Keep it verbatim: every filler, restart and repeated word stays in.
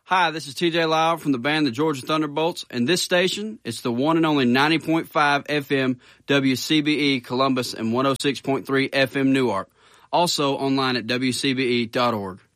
Hi, this is T J Lyle from the band the Georgia Thunderbolts, and this station, it's the one and only ninety point five F M W C B E Columbus and one oh six point three F M Newark. Also online at W C B E dot org.